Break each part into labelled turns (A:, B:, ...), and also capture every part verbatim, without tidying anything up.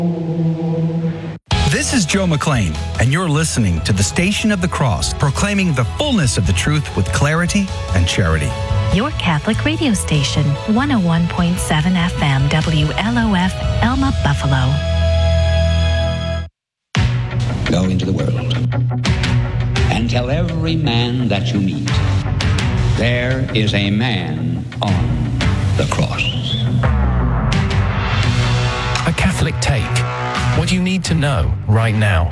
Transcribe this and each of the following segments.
A: This is Joe McClain, and you're listening to the Station of the Cross, proclaiming the fullness of the truth with clarity and charity.
B: Your Catholic radio station, one oh one point seven F M, W L O F, Elma, Buffalo.
C: Go into the world and tell every man that you meet, there is a man on the cross.
D: A Catholic Take. What you need to know right now.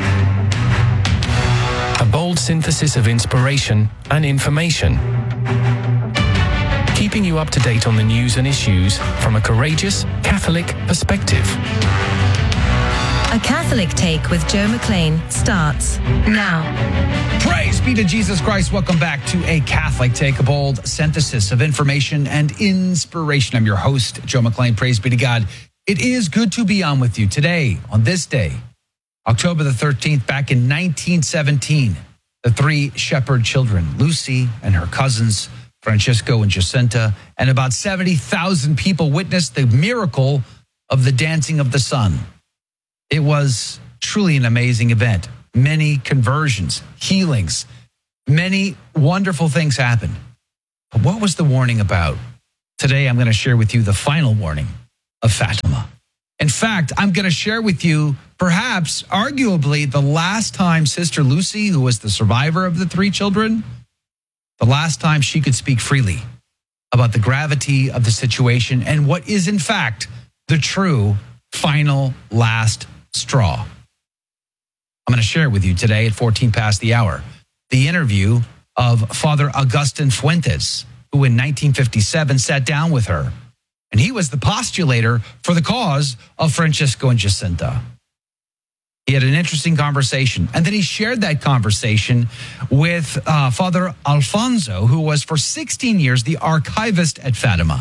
D: A bold synthesis of inspiration and information. Keeping you up to date on the news and issues from a courageous Catholic perspective.
E: A Catholic Take with Joe McClain starts now.
A: Praise be to Jesus Christ. Welcome back to A Catholic Take, a bold synthesis of information and inspiration. I'm your host, Joe McClain. Praise be to God. It is good to be on with you today, on this day, October the thirteenth, back in nineteen seventeen. The three shepherd children, Lucy and her cousins, Francisco and Jacinta, and about seventy thousand people witnessed the miracle of the dancing of the sun. It was truly an amazing event. Many conversions, healings, many wonderful things happened. But what was the warning about? Today, I'm going to share with you the final warning of Fatima. In fact, I'm going to share with you perhaps, arguably, the last time Sister Lucy, who was the survivor of the three children, the last time she could speak freely about the gravity of the situation and what is, in fact, the true final last straw. I'm going to share with you today at fourteen past the hour the interview of Father Agustin Fuentes, who in nineteen fifty-seven sat down with her. And he was the postulator for the cause of Francisco and Jacinta. He had an interesting conversation. And then he shared that conversation with uh, Father Alfonso, who was for sixteen years the archivist at Fatima.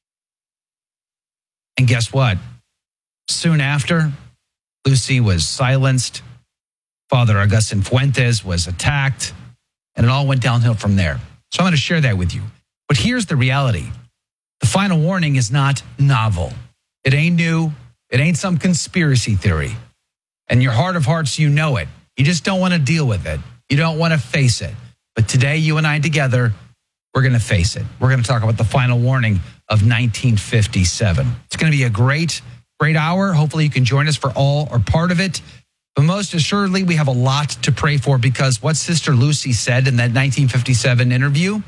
A: And guess what? Soon after, Lucy was silenced. Father Agustin Fuentes was attacked. And it all went downhill from there. So I'm going to share that with you. But here's the reality. The final warning is not novel. It ain't new. It ain't some conspiracy theory. And your heart of hearts, you know it. You just don't want to deal with it. You don't want to face it. But today, you and I together, we're going to face it. We're going to talk about the final warning of nineteen fifty-seven. It's going to be a great, great hour. Hopefully you can join us for all or part of it. But most assuredly, we have a lot to pray for because what Sister Lucy said in that nineteen fifty-seven interview,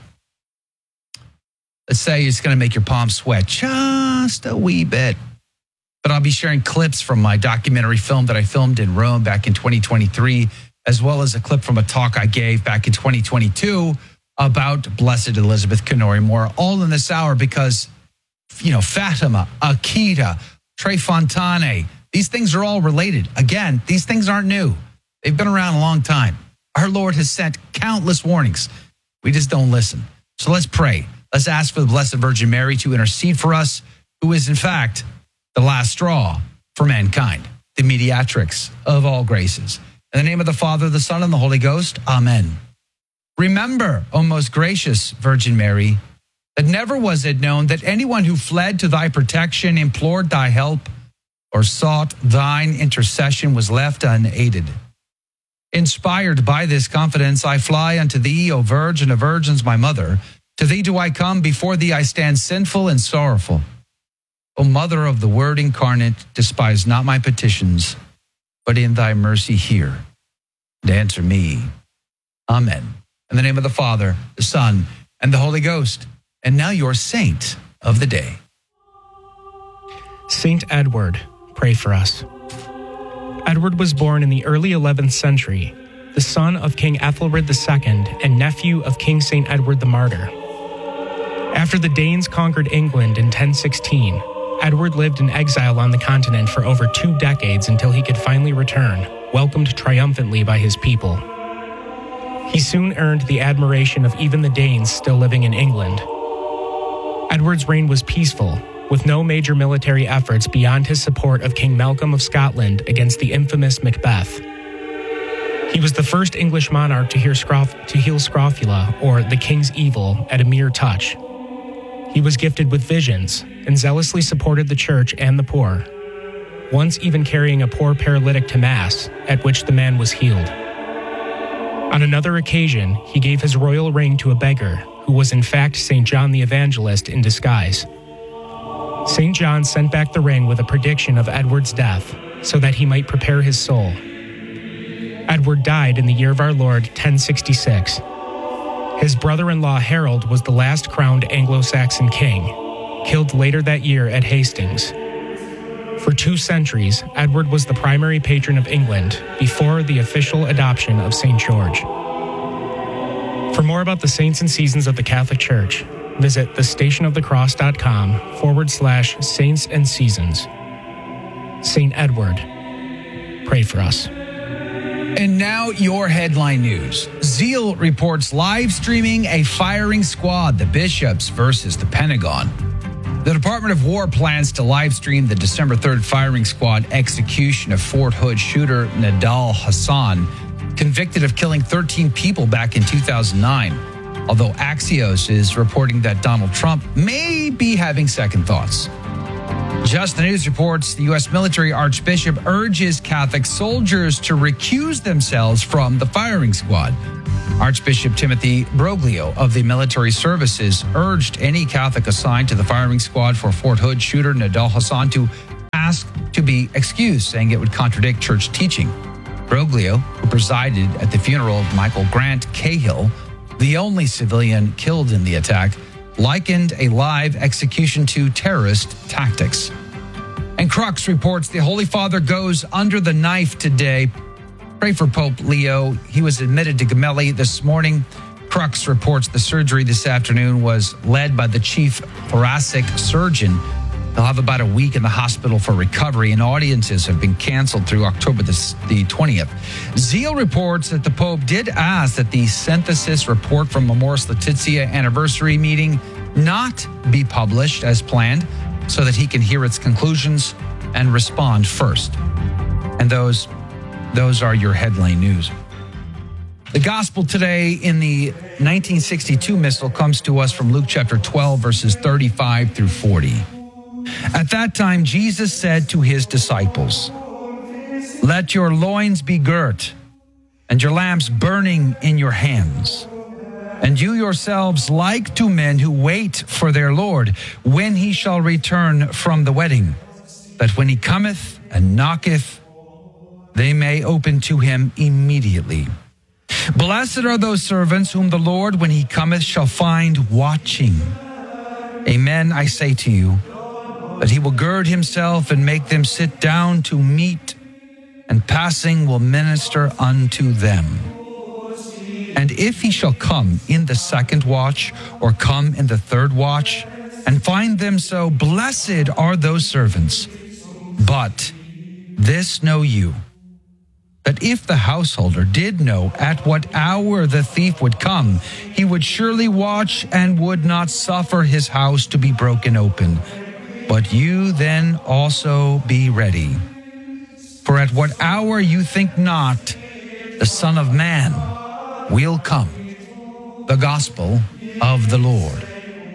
A: let's say it's going to make your palms sweat just a wee bit. But I'll be sharing clips from my documentary film that I filmed in Rome back in twenty twenty-three, as well as a clip from a talk I gave back in twenty twenty-two about Blessed Elizabeth Canori Mora, all in this hour because, you know, Fatima, Akita, Tre Fontane, these things are all related. Again, these things aren't new. They've been around a long time. Our Lord has sent countless warnings. We just don't listen. So let's pray. Let's ask for the Blessed Virgin Mary to intercede for us, who is, in fact, the last straw for mankind, the mediatrix of all graces. In the name of the Father, the Son, and the Holy Ghost, amen. Remember, O most gracious Virgin Mary, that never was it known that anyone who fled to thy protection, implored thy help, or sought thine intercession was left unaided. Inspired by this confidence, I fly unto thee, O Virgin of Virgins, my mother. To thee do I come, before thee I stand sinful and sorrowful. O Mother of the Word incarnate, despise not my petitions, but in thy mercy hear and answer me. Amen. In the name of the Father, the Son, and the Holy Ghost. And now your saint of the day.
F: Saint Edward, pray for us. Edward was born in the early eleventh century, the son of King Ethelred the Second and nephew of King Saint Edward the Martyr. After the Danes conquered England in ten sixteen, Edward lived in exile on the continent for over two decades until he could finally return, welcomed triumphantly by his people. He soon earned the admiration of even the Danes still living in England. Edward's reign was peaceful, with no major military efforts beyond his support of King Malcolm of Scotland against the infamous Macbeth. He was the first English monarch to, hear scrof- to heal scrofula, or the king's evil, at a mere touch. He was gifted with visions and zealously supported the church and the poor. once even carrying a poor paralytic to Mass, at which the man was healed. On another occasion, he gave his royal ring to a beggar, who was in fact Saint John the Evangelist in disguise. Saint John sent back the ring with a prediction of Edward's death, so that he might prepare his soul. Edward died in the year of our Lord ten sixty-six. His brother-in-law Harold was the last crowned Anglo-Saxon king, killed later that year at Hastings. For two centuries, Edward was the primary patron of England before the official adoption of Saint George. For more about the saints and seasons of the Catholic Church, visit thestationofthecross.com forward slash saints and seasons. Saint Edward, pray for us.
A: And now your headline news. Zeal reports live streaming a firing squad, the bishops versus the Pentagon. The Department of War plans to live stream the December third firing squad execution of Fort Hood shooter Nidal Hasan, convicted of killing thirteen people back in two thousand nine. Although Axios is reporting that Donald Trump may be having second thoughts. Just the News reports the U S military archbishop urges Catholic soldiers to recuse themselves from the firing squad. Archbishop Timothy Broglio of the military services urged any Catholic assigned to the firing squad for Fort Hood shooter Nidal Hasan to ask to be excused, saying it would contradict church teaching. Broglio, who presided at the funeral of Michael Grant Cahill, the only civilian killed in the attack, likened a live execution to terrorist tactics. And Crux reports the Holy Father goes under the knife today. Pray for Pope Leo. He was admitted to Gemelli this morning. Crux reports the surgery this afternoon was led by the chief thoracic surgeon. He'll have about a week in the hospital for recovery, and audiences have been canceled through October the twentieth. Zeal reports that the Pope did ask that the synthesis report from Amoris Laetitia anniversary meeting not be published as planned, so that he can hear its conclusions and respond first. And those, those are your headline news. The gospel today in the nineteen sixty-two missal comes to us from Luke chapter twelve, verses thirty-five through forty. At that time, Jesus said to his disciples, "Let your loins be girt and your lamps burning in your hands. And you yourselves like to men who wait for their Lord when he shall return from the wedding, that when he cometh and knocketh, they may open to him immediately. Blessed are those servants whom the Lord, when he cometh, shall find watching. Amen, I say to you, that he will gird himself and make them sit down to meat, and passing will minister unto them. And if he shall come in the second watch, or come in the third watch, and find them so, blessed are those servants. But this know you, that if the householder did know at what hour the thief would come, he would surely watch and would not suffer his house to be broken open. But you then also be ready. For at what hour you think not, the Son of Man will come." The Gospel of the Lord.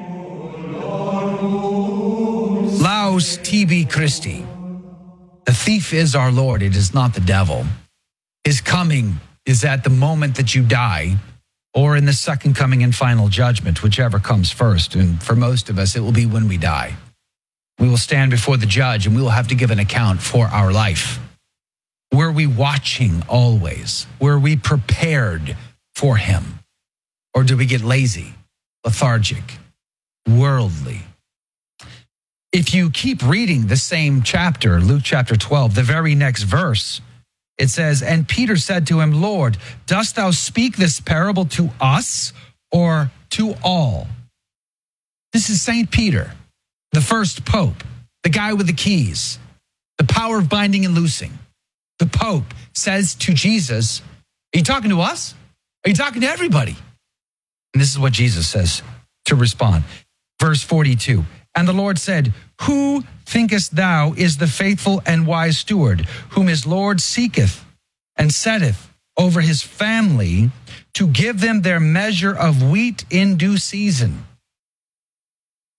A: Laus tibi Christi. The thief is our Lord, it is not the devil. His coming is at the moment that you die, or in the second coming and final judgment, whichever comes first. And for most of us, it will be when we die. We will stand before the judge and we will have to give an account for our life. Were we watching always? Were we prepared for him? Or did we get lazy, lethargic, worldly? If you keep reading the same chapter, Luke chapter twelve, the very next verse, it says, "And Peter said to him, Lord, dost thou speak this parable to us or to all?" This is Saint Peter, the first pope, the guy with the keys, the power of binding and loosing. The Pope says to Jesus, "Are you talking to us? Are you talking to everybody?" And this is what Jesus says to respond. Verse forty-two, "And the Lord said, Who thinkest thou is the faithful and wise steward, whom his Lord seeketh and setteth over his family to give them their measure of wheat in due season?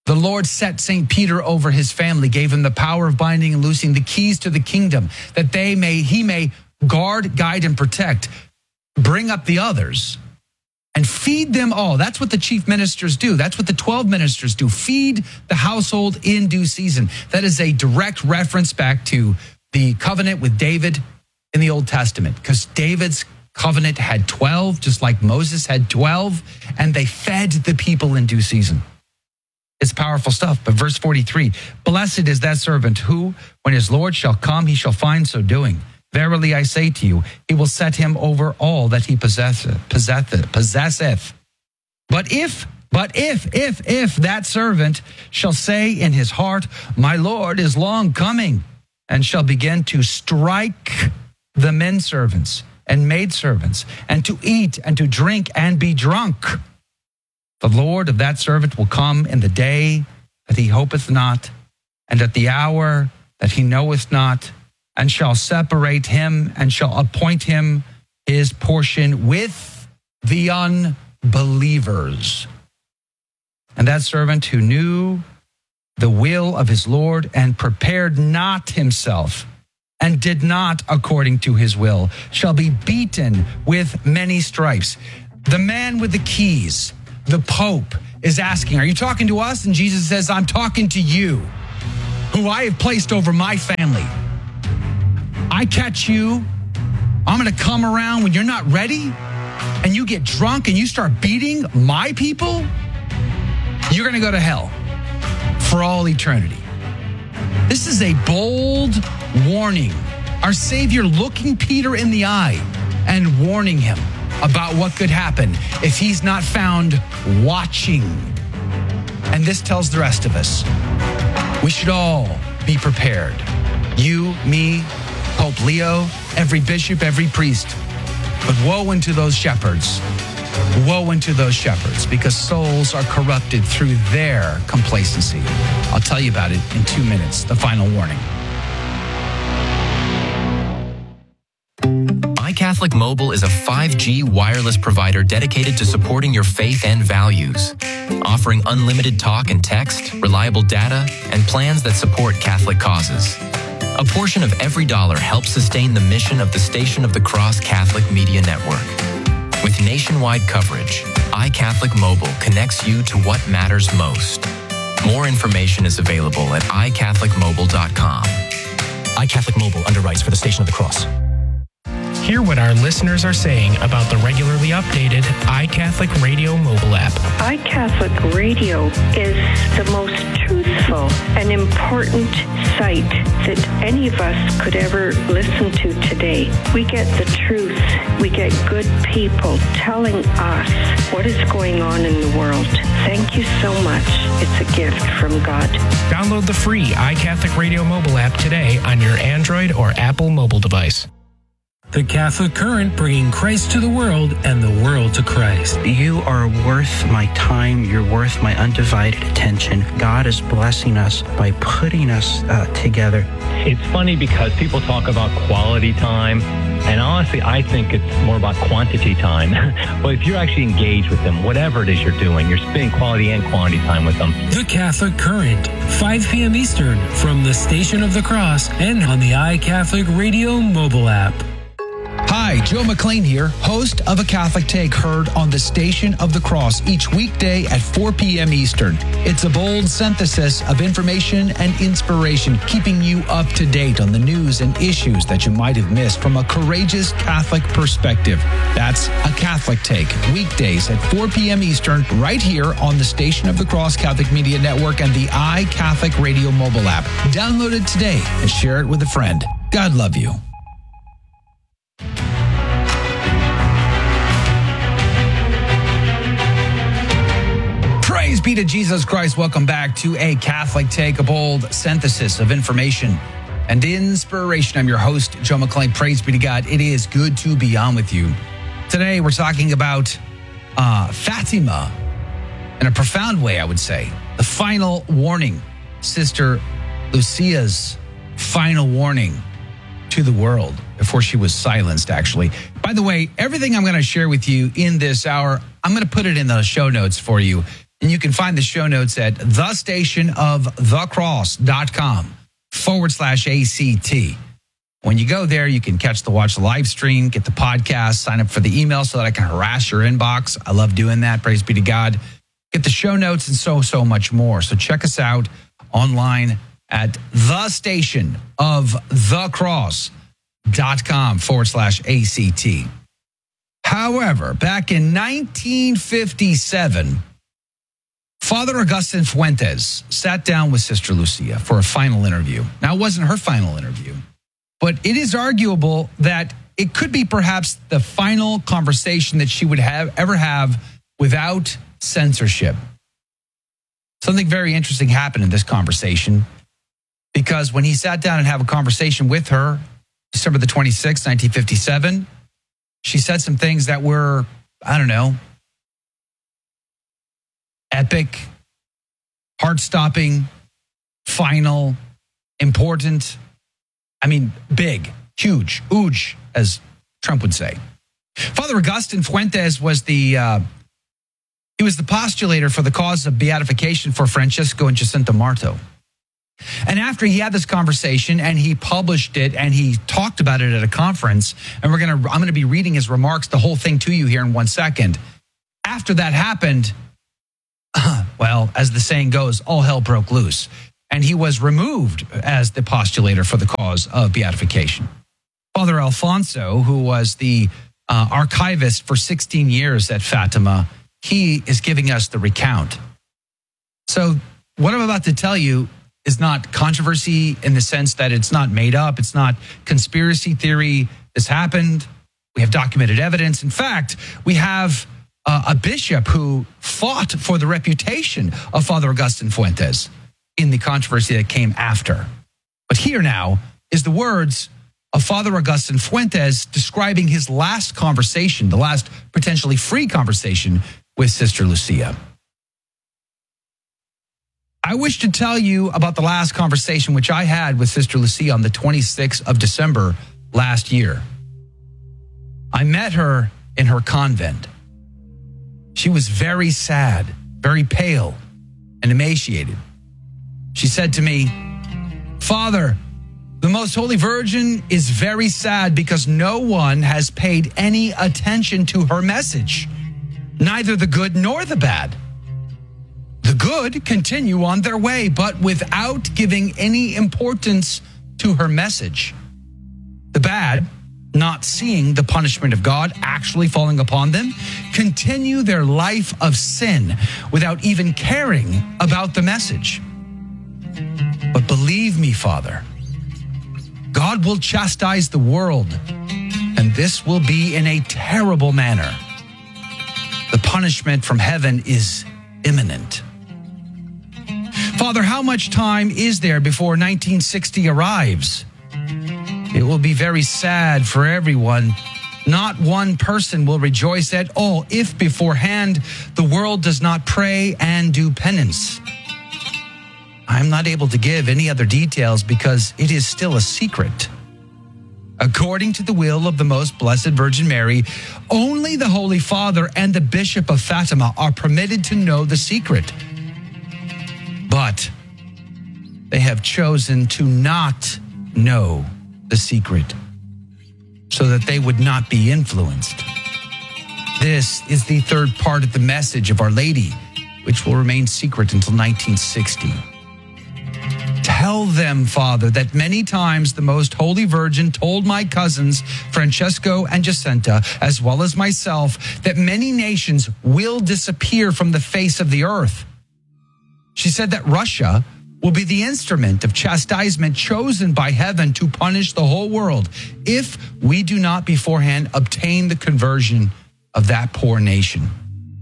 A: The Lord set Saint Peter over his family, gave him the power of binding and loosing, the keys to the kingdom, that they may he may guard, guide, and protect. Bring up the others and feed them all. That's what the chief ministers do. That's what the twelve ministers do. Feed the household in due season. That is a direct reference back to the covenant with David in the Old Testament, because David's covenant had twelve, just like Moses had twelve, and they fed the people in due season. It's powerful stuff. But verse forty-three, blessed is that servant who, when his Lord shall come, he shall find so doing. Verily I say to you, he will set him over all that he possesseth. possesseth, possesseth. But if, but if, if, if that servant shall say in his heart, my Lord is long coming, and shall begin to strike the men servants and maid servants, and to eat and to drink and be drunk, the Lord of that servant will come in the day that he hopeth not, and at the hour that he knoweth not, and shall separate him and shall appoint him his portion with the unbelievers. And that servant who knew the will of his Lord and prepared not himself and did not according to his will shall be beaten with many stripes. The man with the keys, the Pope, is asking, are you talking to us? And Jesus says, I'm talking to you, who I have placed over my family. I catch you, I'm going to come around when you're not ready, and you get drunk and you start beating my people, you're going to go to hell for all eternity. This is a bold warning. Our Savior looking Peter in the eye and warning him about what could happen if he's not found watching. And this tells the rest of us, we should all be prepared. You, me, Pope Leo, every bishop, every priest. But woe unto those shepherds. Woe unto those shepherds, because souls are corrupted through their complacency. I'll tell you about it in two minutes, the final warning.
D: iCatholic Mobile is a five G wireless provider dedicated to supporting your faith and values, offering unlimited talk and text, reliable data, and plans that support Catholic causes. A portion of every dollar helps sustain the mission of the Station of the Cross Catholic Media Network. With nationwide coverage, iCatholic Mobile connects you to what matters most. More information is available at i catholic mobile dot com.
G: iCatholic Mobile underwrites for the Station of the Cross.
F: Hear what our listeners are saying about the regularly updated iCatholic Radio mobile app.
H: iCatholic Radio is the most truthful and important site that any of us could ever listen to today. We get the truth. We get good people telling us what is going on in the world. Thank you so much. It's a gift from God.
F: Download the free iCatholic Radio mobile app today on your Android or Apple mobile device.
I: The Catholic Current, bringing Christ to the world and the world to Christ.
J: You are worth my time. You're worth my undivided attention. God is blessing us by putting us uh, together.
K: It's funny because people talk about quality time, and honestly, I think it's more about quantity time. But if you're actually engaged with them, whatever it is you're doing, you're spending quality and quantity time with them.
I: The Catholic Current, five p.m. Eastern, from the Station of the Cross and on the iCatholic Radio mobile app.
A: Hi, Joe McLean here, host of A Catholic Take, heard on the Station of the Cross each weekday at four p.m. Eastern. It's a bold synthesis of information and inspiration, keeping you up to date on the news and issues that you might have missed from a courageous Catholic perspective. That's A Catholic Take, weekdays at four p.m. Eastern, right here on the Station of the Cross Catholic Media Network and the iCatholic Radio mobile app. Download it today and share it with a friend. God love you. Praise be to Jesus Christ. Welcome back to A Catholic Take, a bold synthesis of information and inspiration. I'm your host, Joe McLean. Praise be to God. It is good to be on with you. Today, we're talking about uh, Fatima in a profound way, I would say. The final warning, Sister Lucia's final warning to the world before she was silenced, actually. By the way, everything I'm going to share with you in this hour, I'm going to put it in the show notes for you. And you can find the show notes at thestationofthecross.com forward slash ACT. When you go there, you can catch the watch the live stream, get the podcast, sign up for the email so that I can harass your inbox. I love doing that. Praise be to God. Get the show notes and so, so much more. So check us out online at thestationofthecross.com forward slash ACT. However, back in nineteen fifty-seven, Father Augustine Fuentes sat down with Sister Lucia for a final interview. Now, it wasn't her final interview, but it is arguable that it could be perhaps the final conversation that she would have ever have without censorship. Something very interesting happened in this conversation, because when he sat down and had a conversation with her, December the twenty-sixth, nineteen fifty-seven, she said some things that were, I don't know, epic, heart-stopping, final, important. I mean, big, huge, huge, as Trump would say. Father Augustine Fuentes was the uh, he was the postulator for the cause of beatification for Francisco and Jacinta Marto. And after he had this conversation and he published it and he talked about it at a conference, and we're gonna I'm gonna be reading his remarks, the whole thing to you here in one second. After that happened, well, as the saying goes, all hell broke loose. And he was removed as the postulator for the cause of beatification. Father Alfonso, who was the uh, archivist for sixteen years at Fatima, he is giving us the recount. So what I'm about to tell you is not controversy in the sense that it's not made up. It's not conspiracy theory. This happened. We have documented evidence. In fact, we have uh, a bishop who fought for the reputation of Father Augustine Fuentes in the controversy that came after. But here now is the words of Father Augustine Fuentes describing his last conversation, the last potentially free conversation with Sister Lucia. I wish to tell you about the last conversation which I had with Sister Lucia on the twenty-sixth of December last year. I met her in her convent. She was very sad, very pale, and emaciated. She said to me, "Father, the Most Holy Virgin is very sad because no one has paid any attention to her message, neither the good nor the bad. The good continue on their way, but without giving any importance to her message. The bad, not seeing the punishment of God actually falling upon them, continue their life of sin without even caring about the message. But believe me, Father, God will chastise the world, and this will be in a terrible manner. The punishment from heaven is imminent. Father, how much time is there before nineteen sixty arrives? It will be very sad for everyone. Not one person will rejoice at all if beforehand the world does not pray and do penance. I'm not able to give any other details because it is still a secret. According to the will of the Most Blessed Virgin Mary, only the Holy Father and the Bishop of Fatima are permitted to know the secret. But they have chosen to not know the secret so that they would not be influenced. This is the third part of the message of Our Lady, which will remain secret until nineteen sixty. Tell them, Father, that many times the Most Holy Virgin told my cousins, Francesco and Jacinta, as well as myself, that many nations will disappear from the face of the earth. She said that Russia will be the instrument of chastisement chosen by heaven to punish the whole world if we do not beforehand obtain the conversion of that poor nation.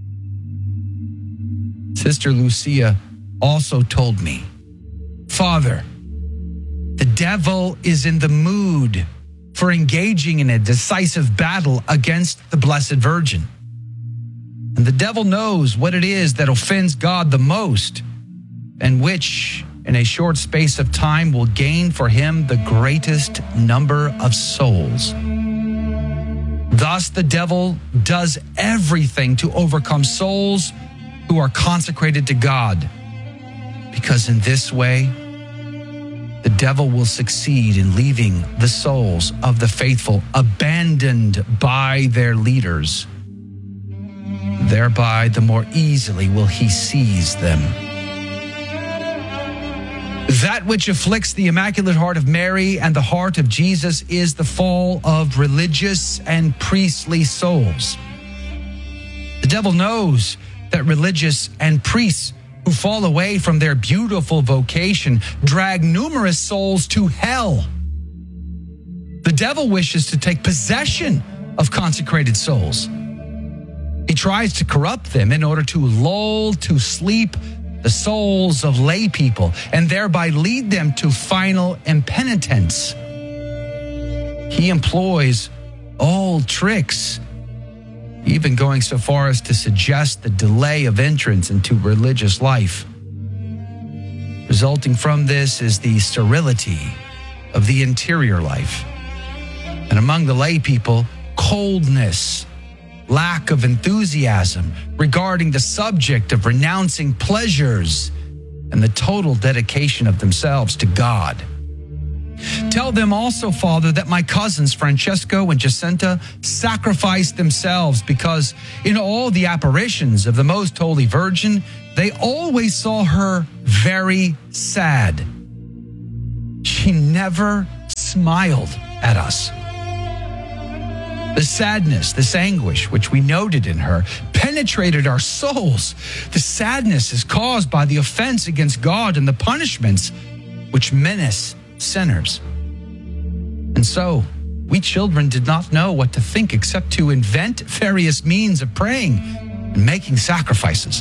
A: Sister Lucia also told me, Father, the devil is in the mood for engaging in a decisive battle against the Blessed Virgin. And the devil knows what it is that offends God the most, and which, in a short space of time, will gain for him the greatest number of souls. Thus, the devil does everything to overcome souls who are consecrated to God, because in this way, the devil will succeed in leaving the souls of the faithful abandoned by their leaders. Thereby, the more easily will he seize them. That which afflicts the Immaculate Heart of Mary and the heart of Jesus is the fall of religious and priestly souls. The devil knows that religious and priests who fall away from their beautiful vocation drag numerous souls to hell. The devil wishes to take possession of consecrated souls. He tries to corrupt them in order to lull to sleep the souls of lay people and thereby lead them to final impenitence. He employs all tricks, even going so far as to suggest the delay of entrance into religious life. Resulting from this is the sterility of the interior life. And among the lay people, coldness, lack of enthusiasm regarding the subject of renouncing pleasures and the total dedication of themselves to God. Tell them also, Father, that my cousins Francesco and Jacinta sacrificed themselves because in all the apparitions of the Most Holy Virgin, they always saw her very sad. She never smiled at us. The sadness, this anguish, which we noted in her, penetrated our souls. The sadness is caused by the offense against God and the punishments which menace sinners. And so, we children did not know what to think except to invent various means of praying and making sacrifices.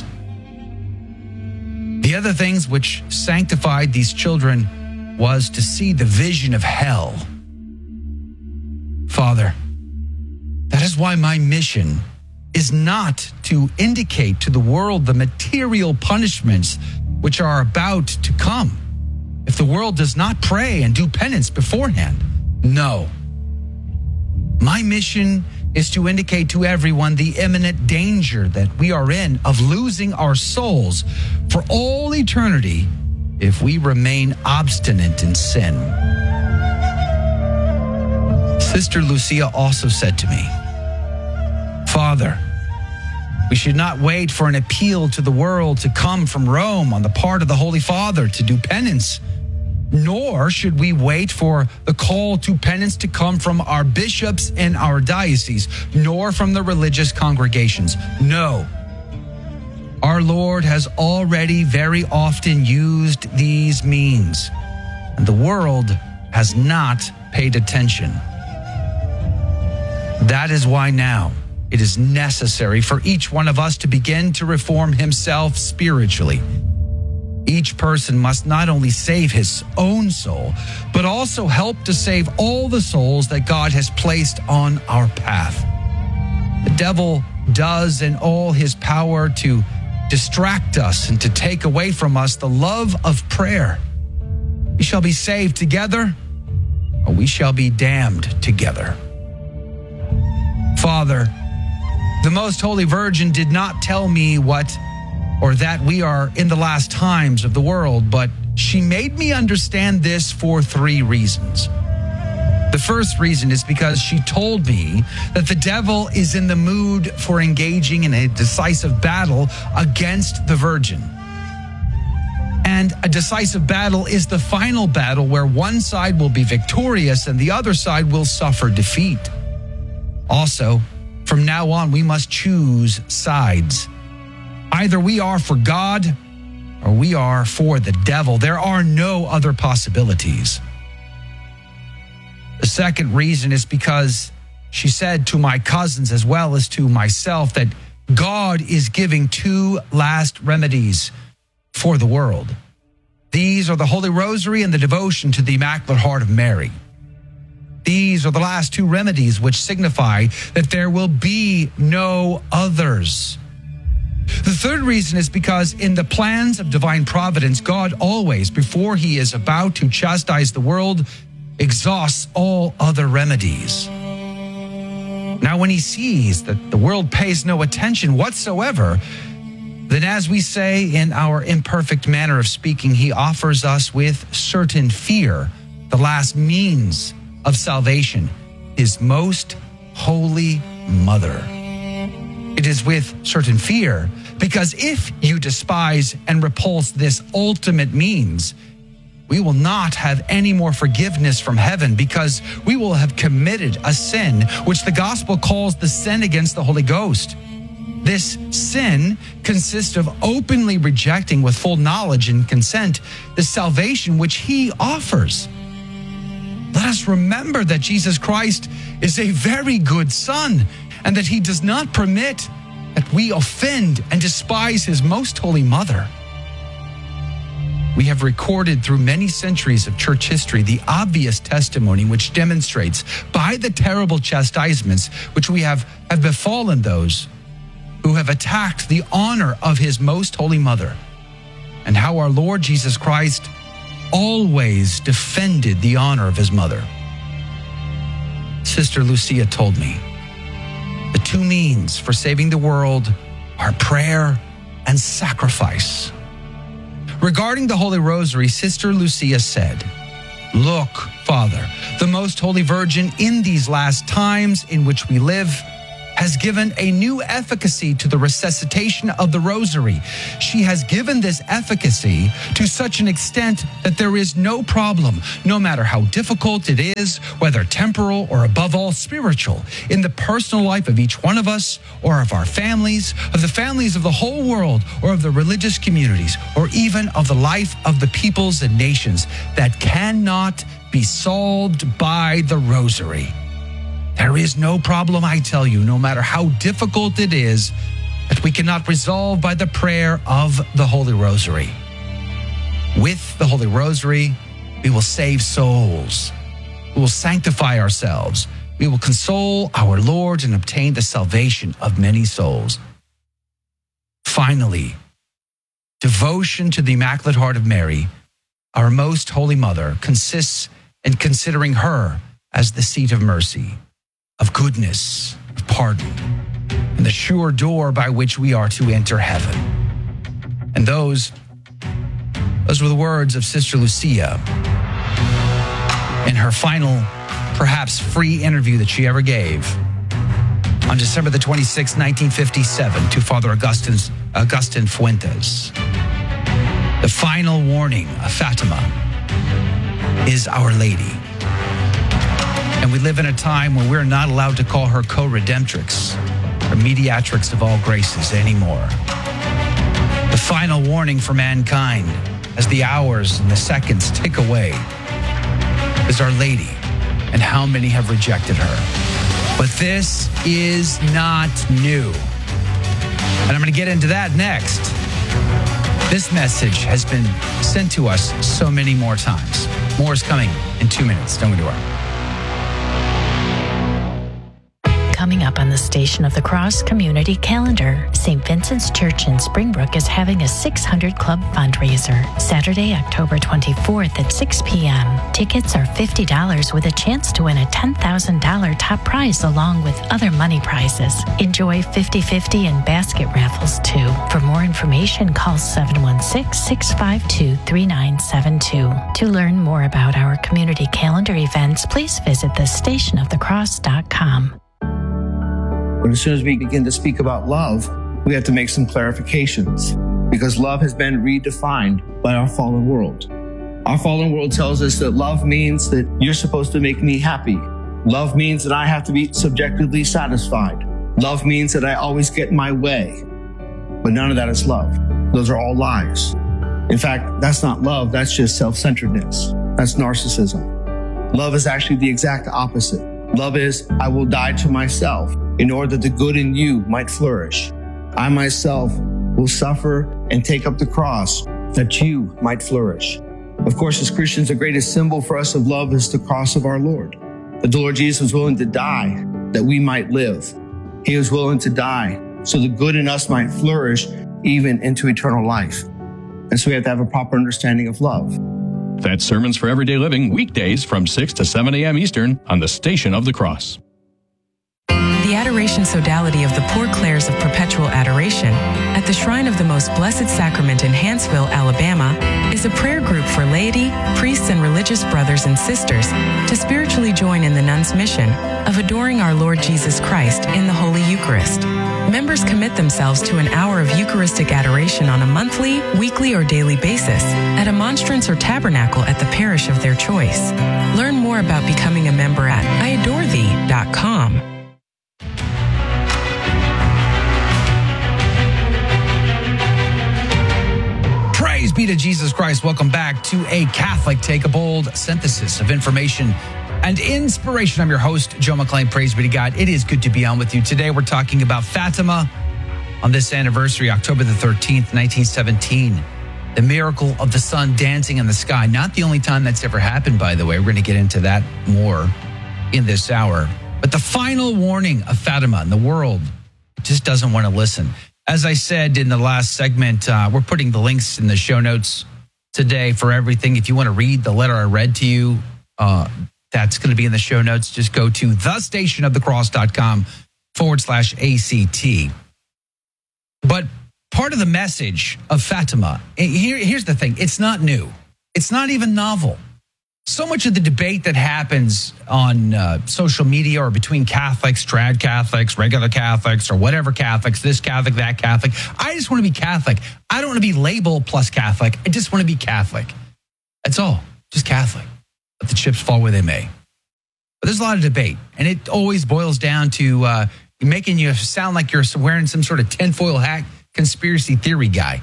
A: The other things which sanctified these children was to see the vision of hell. Father, that is why my mission is not to indicate to the world the material punishments which are about to come if the world does not pray and do penance beforehand. No. My mission is to indicate to everyone the imminent danger that we are in of losing our souls for all eternity if we remain obstinate in sin. Sister Lucia also said to me, Father, we should not wait for an appeal to the world to come from Rome on the part of the Holy Father to do penance, nor should we wait for the call to penance to come from our bishops and our dioceses, nor from the religious congregations. No. Our Lord has already very often used these means, and the world has not paid attention. That is why now it is necessary for each one of us to begin to reform himself spiritually. Each person must not only save his own soul, but also help to save all the souls that God has placed on our path. The devil does in all his power to distract us and to take away from us the love of prayer. We shall be saved together, or we shall be damned together. Father, the Most Holy Virgin did not tell me what or that we are in the last times of the world, but she made me understand this for three reasons. The first reason is because she told me that the devil is in the mood for engaging in a decisive battle against the Virgin. And a decisive battle is the final battle where one side will be victorious and the other side will suffer defeat. Also, from now on, we must choose sides. Either we are for God or we are for the devil. There are no other possibilities. The second reason is because she said to my cousins as well as to myself that God is giving two last remedies for the world. These are the Holy Rosary and the devotion to the Immaculate Heart of Mary. These are the last two remedies which signify that there will be no others. The third reason is because in the plans of divine providence, God always, before he is about to chastise the world, exhausts all other remedies. Now, when he sees that the world pays no attention whatsoever, Then, as we say in our imperfect manner of speaking, he offers us with certain fear the last means of salvation, his most holy mother. It is with certain fear, because if you despise and repulse this ultimate means, we will not have any more forgiveness from heaven, because we will have committed a sin which the gospel calls the sin against the Holy Ghost. This sin consists of openly rejecting with full knowledge and consent the salvation which he offers. Let us remember that Jesus Christ is a very good son, and that he does not permit that we offend and despise his most holy mother. We have recorded through many centuries of church history the obvious testimony which demonstrates by the terrible chastisements which we have, have befallen those who have attacked the honor of his most holy mother, and how our Lord Jesus Christ always defended the honor of his mother. Sister Lucia told me the two means for saving the world are prayer and sacrifice. Regarding the Holy Rosary, Sister Lucia said, "Look, Father, the Most Holy Virgin in these last times in which we live has given a new efficacy to the resuscitation of the Rosary. She has given this efficacy to such an extent that there is no problem, no matter how difficult it is, whether temporal or above all spiritual, in the personal life of each one of us, or of our families, of the families of the whole world, or of the religious communities, or even of the life of the peoples and nations, that cannot be solved by the Rosary. There is no problem, I tell you, no matter how difficult it is, that we cannot resolve by the prayer of the Holy Rosary. With the Holy Rosary, we will save souls. We will sanctify ourselves. We will console our Lord and obtain the salvation of many souls. Finally, devotion to the Immaculate Heart of Mary, our most holy mother, consists in considering her as the seat of mercy, of goodness, of pardon, and the sure door by which we are to enter heaven. And those, those were the words of Sister Lucia in her final, perhaps free interview that she ever gave on December the twenty-sixth, nineteen fifty-seven, to Father Augustin's, Augustin Fuentes. The final warning of Fatima is Our Lady. And we live in a time when we're not allowed to call her co-redemptrix or mediatrix of all graces anymore. The final warning for mankind as the hours and the seconds tick away is Our Lady, and how many have rejected her. But this is not new. And I'm going to get into that next. This message has been sent to us so many more times. More is coming in two minutes. Don't go anywhere.
B: Coming up on the Station of the Cross community calendar, Saint Vincent's Church in Springbrook is having a six hundred Club fundraiser, Saturday, October twenty-fourth at six p.m. Tickets are fifty dollars with a chance to win a ten thousand dollars top prize along with other money prizes. Enjoy fifty-fifty and basket raffles too. For more information, call seven one six, six five two, three nine seven two. To learn more about our community calendar events, please visit the station of the cross dot com.
L: But as soon as we begin to speak about love, we have to make some clarifications, because love has been redefined by our fallen world. Our fallen world tells us that love means that you're supposed to make me happy. Love means that I have to be subjectively satisfied. Love means that I always get my way. But none of that is love. Those are all lies. In fact, that's not love. That's just self-centeredness. That's narcissism. Love is actually the exact opposite. Love is, I will die to myself in order that the good in you might flourish. I myself will suffer and take up the cross that you might flourish. Of course, as Christians, the greatest symbol for us of love is the cross of our Lord. That the Lord Jesus was willing to die that we might live. He was willing to die so the good in us might flourish even into eternal life. And so we have to have a proper understanding of love.
M: That's Sermons for Everyday Living, weekdays from six to seven a.m. Eastern on the Station of the Cross.
N: The Adoration Sodality of the Poor Clares of Perpetual Adoration at the Shrine of the Most Blessed Sacrament in Hanceville, Alabama, is a prayer group for laity, priests, and religious brothers and sisters to spiritually join in the nuns' mission of adoring our Lord Jesus Christ in the Holy Eucharist. Members commit themselves to an hour of Eucharistic adoration on a monthly, weekly, or daily basis at a monstrance or tabernacle at the parish of their choice. Learn more about becoming a member at I adore thee dot com.
A: Praise be to Jesus Christ. Welcome back to A Catholic Take, a bold synthesis of information and inspiration. I'm your host, Joe McClain. Praise be to God. It is good to be on with you. Today, we're talking about Fatima on this anniversary, October the thirteenth, nineteen seventeen. The miracle of the sun dancing in the sky. Not the only time that's ever happened, by the way. We're going to get into that more in this hour. But the final warning of Fatima, and the world just doesn't want to listen. As I said in the last segment, uh, we're putting the links in the show notes today for everything. If you want to read the letter I read to you, uh, that's going to be in the show notes. Just go to thestationofthecross.com forward slash ACT. But part of the message of Fatima, here, here's the thing. It's not new. It's not even novel. So much of the debate that happens on uh, social media or between Catholics, trad Catholics, regular Catholics, or whatever Catholics, this Catholic, that Catholic. I just want to be Catholic. I don't want to be labeled plus Catholic. I just want to be Catholic. That's all. Just Catholic. Let the chips fall where they may. But there's a lot of debate, and it always boils down to uh, making you sound like you're wearing some sort of tinfoil hat conspiracy theory guy.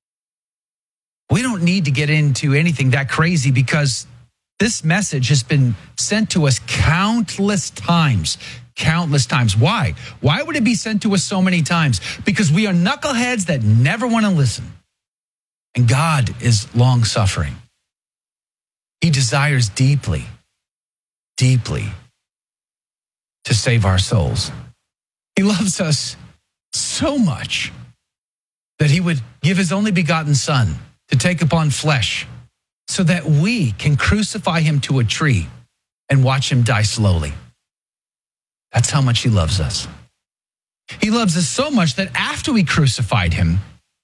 A: We don't need to get into anything that crazy because this message has been sent to us countless times. Countless times. Why? Why would it be sent to us so many times? Because we are knuckleheads that never want to listen. And God is long-suffering. He desires deeply, deeply to save our souls. He loves us so much that he would give his only begotten Son to take upon flesh so that we can crucify him to a tree and watch him die slowly. That's how much he loves us. He loves us so much that after we crucified him,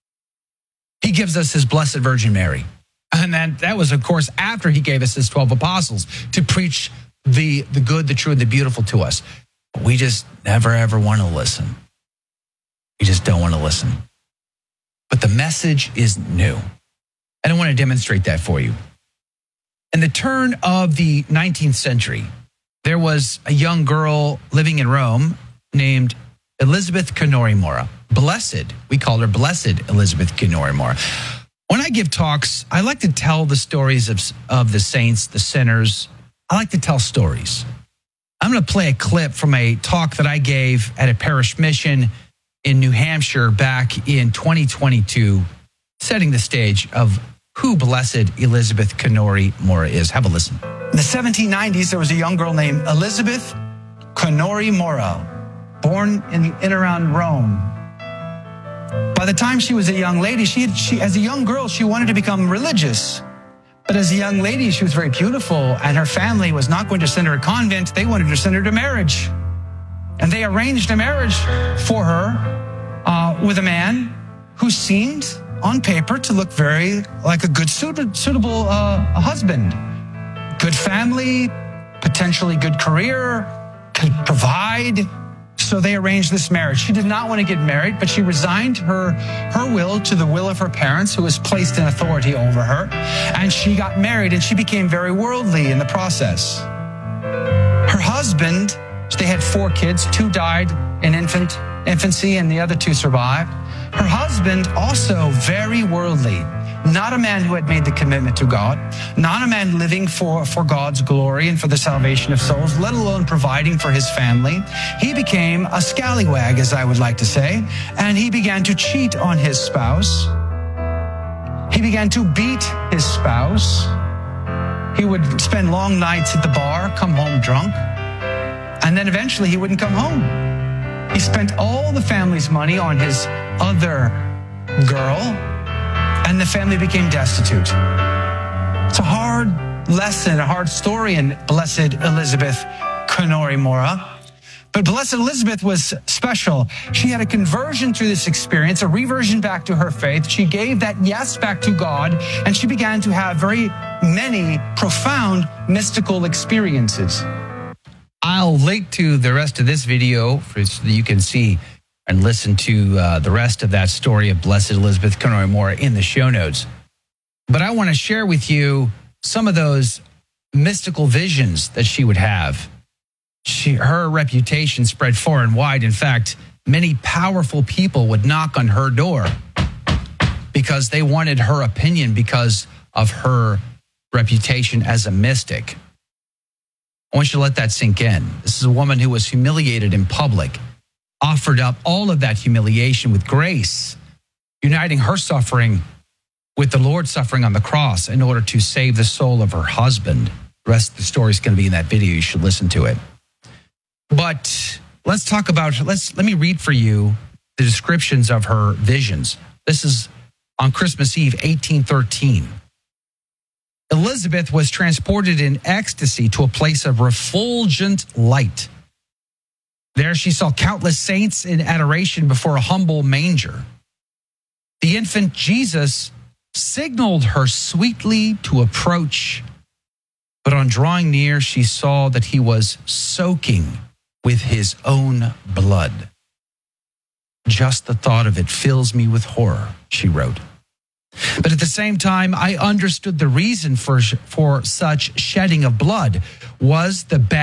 A: he gives us his Blessed Virgin Mary. And then that was, of course, after he gave us his twelve apostles to preach the, the good, the true, and the beautiful to us. But we just never, ever want to listen. We just don't want to listen. But the message is new. And I want to demonstrate that for you. In the turn of the nineteenth century, there was a young girl living in Rome named Elizabeth Canori Mora. Blessed, we call her Blessed Elizabeth Canori Mora. When I give talks, I like to tell the stories of, of the saints, the sinners. I like to tell stories. I'm going to play a clip from a talk that I gave at a parish mission in New Hampshire back in twenty twenty-two, setting the stage of who Blessed Elizabeth Canori Mora is. Have a listen. In the seventeen nineties, there was a young girl named Elizabeth Canori Mora, born in, in and around Rome. By the time she was a young lady, she, had, she as a young girl, she wanted to become religious. But as a young lady, she was very beautiful, and her family was not going to send her to a convent. They wanted to send her to marriage. And they arranged a marriage for her uh, with a man who seemed, on paper, to look very like a good, suitable uh, husband. Good family, potentially good career, could provide. So they arranged this marriage. She did not want to get married, but she resigned her, her will to the will of her parents, who was placed in authority over her. And she got married, and she became very worldly in the process. Her husband, they had four kids. Two died in infant infancy, and the other two survived. Her husband, also very worldly, not a man who had made the commitment to God, not a man living for, for God's glory and for the salvation of souls, let alone providing for his family. He became a scallywag, as I would like to say, and he began to cheat on his spouse. He began to beat his spouse. He would spend long nights at the bar, come home drunk, and then eventually he wouldn't come home. He spent all the family's money on his other girl, and the family became destitute. It's a hard lesson, a hard story in Blessed Elizabeth Canori Mora. But Blessed Elizabeth was special. She had a conversion through this experience, a reversion back to her faith. She gave that yes back to God, and she began to have very many profound mystical experiences. I'll link to the rest of this video so that you can see and listen to uh, the rest of that story of Blessed Elizabeth Conroy-Moore in the show notes. But I want to share with you some of those mystical visions that she would have. She, her reputation spread far and wide. In fact, many powerful people would knock on her door because they wanted her opinion because of her reputation as a mystic. I want you to let that sink in. This is a woman who was humiliated in public, offered up all of that humiliation with grace, uniting her suffering with the Lord's suffering on the cross in order to save the soul of her husband. The rest of the story is going to be in that video. You should listen to it. But let's talk about, let's let me read for you the descriptions of her visions. This is on Christmas Eve, eighteen thirteen. Elizabeth was transported in ecstasy to a place of refulgent light. There she saw countless saints in adoration before a humble manger. The infant Jesus signaled her sweetly to approach, but on drawing near, she saw that he was soaking with his own blood. Just the thought of it fills me with horror, she wrote. But at the same time, I understood the reason for, for such shedding of blood was the bad